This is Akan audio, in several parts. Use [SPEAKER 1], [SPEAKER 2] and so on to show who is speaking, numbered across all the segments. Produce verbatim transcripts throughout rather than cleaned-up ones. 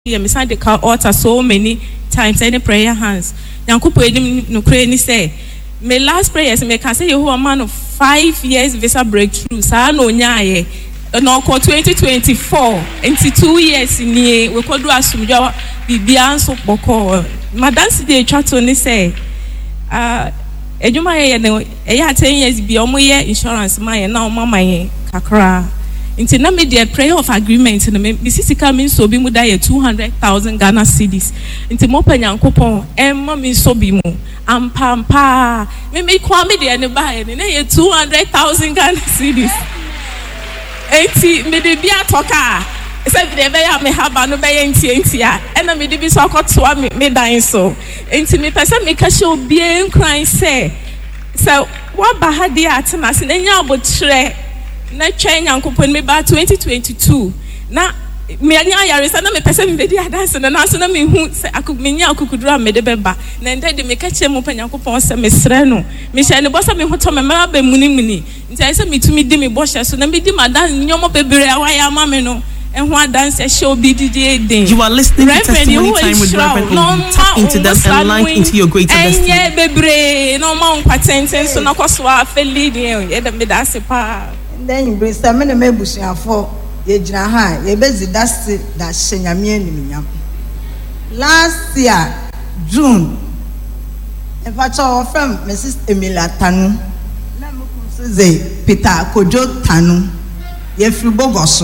[SPEAKER 1] Yeah, me sign the car altar so many times, any prayer hands. Yankupo edim no pray ni say. My last prayers me can say you a man of five years visa breakthrough. Sa no nyaye. No ko twenty twenty-four. Into two years ni we ko do asumdwa bibia nso boko. Madam si dey chat on ni say. Ah, ejuma ye no e ten years bi omo ye insurance man ye na omo man ye kakra. Into na me the prayer of agreement in the Mississippi means so be mu da two hundred thousand Ghana cedis. Into mo penyankopon emma mean so be mu ampampa me me kwa me de ne ba ye ne two hundred thousand Ghana cedis. Enti me de bia toka say be be ya me haba no be ye nti enti a ena me de bi so akotoa me me dan so. Enti me pese me ka she obi enkran say so what ba ha de atena se nya abotre na twen yankopon me ba twenty twenty-two na me anya yaresa na me pese me bedi adanse na na so na me hu se akugmenya akukudura me de beba na nda de me ka che mu panyankopon se me sre no me hye ne bosa me hoto me ma ba muni muni nti ai se me tumi di me bohye so na me di madan nyomo bebere awaya ama me no ehun adanse hye obi didi den.
[SPEAKER 2] You are listening to Testimony Time with Reverend Obi. Tap into them and line into your greater destiny.
[SPEAKER 1] Enye bebere no ma nkwatenten so na koso afa leading e de me da se pa.
[SPEAKER 3] Then you bring some men me busia for ye gina ha ye bezi dasi da shenyame animyam. Last year June if I saw from Missus Emilia Tanu na me kunse Peter Kojo Tanu ye fri Bogoso.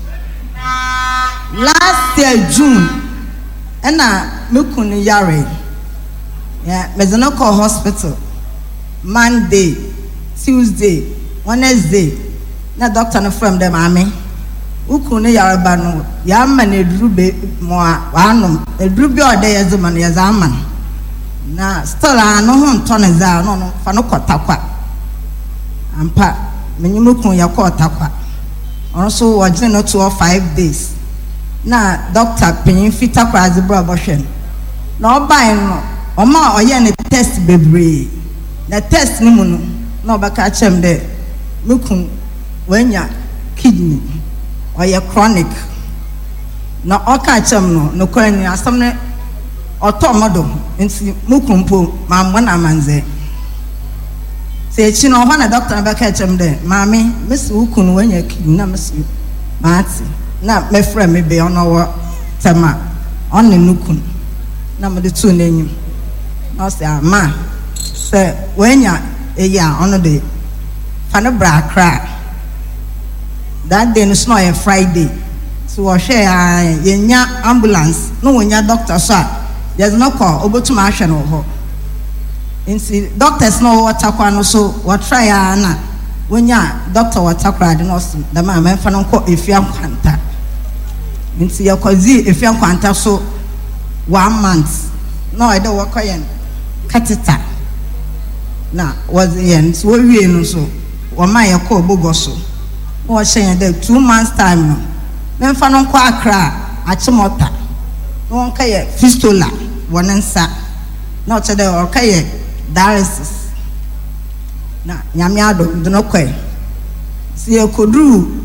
[SPEAKER 3] Last year June ena me kunu yare yeah me zeno call hospital Monday Tuesday Wednesday na doctor no from them ame ukunu yaraba no ya ma na edrube mo anom edrube ode yezuma na yezaman na still anu ho nto ne za no no fa no kotakwa ampa menyimukun ya kotakwa also wajin no two or five days na doctor pin fita kwa azibro abortion na oban no oma oye ne test bebre na test ni mu no na obaka chem de mukun wenya kidney or your chronic na oka chem no no kwani asam ne otomodo nti mukumpo ma mwana manze se chi no hwana doctor na baka chem de mami mesi ukunu wenya kidney na mesi maati na me frɛ me be ono wo tema onne nukun na me de tu n'enyim na se ama se wenya eya ono de fa ne bra kra. That day it's not a Friday. So I share yenya ambulance. No when your doctor sir. There's no call. Obo to my channel ho. Insi doctors know what takwa so what try na when your doctor what takwa the nurse the man men fa no ko efiam kwanta. Insi ya kwazi efiam kwanta so one month. No I don't work yen catheter. Na was yen so we no so. Wa ma ya ko Bogoso. Or saying that two months time, then Fanon Quakra, Achimota, no kaya fistula, one answer, not today or kaya dialysis. Na Yamiado, do no quay. See a Kodru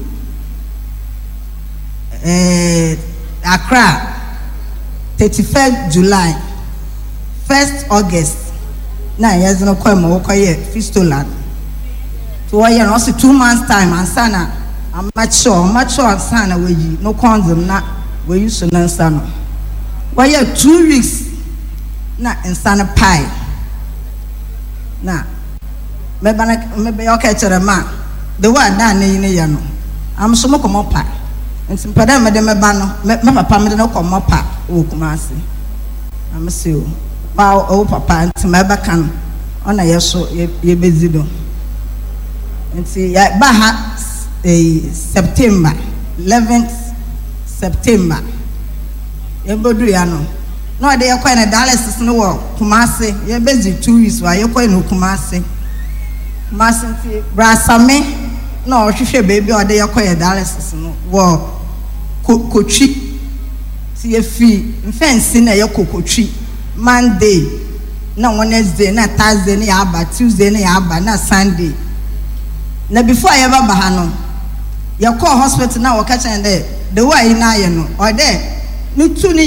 [SPEAKER 3] Accra, thirty-first July, first August, nine years no quay more kaya fistula. So I am also two months time and sana I'm mature, mature and sana we no condom na we use to learn sana. Why you two weeks na in sana pie. Na maybe maybe okay to the man. The word na ne ne yano. I'm so mo come up. And some pada me de me ba no me papa me de no come up o Kumasi. I'm say o. Wow o papa nti me ba kan ona yeso ye bezido. And see, yeah, Baha, September, eleventh September. Ebodriano. No, they are quite a dialysis no work. Kumasi, you're busy two weeks while you're quite no Kumasi. Kumasi, Brasame, no, she should baby or they are quite a dialysis no work. Kochi, see a fee, fancy na your kochi. Monday, no Wednesday, not Thursday, ni aba, Tuesday, ni aba, not Sunday. Na before I ever bahano, you call hospital now or catch and there. The way na you know, or there ne tu ne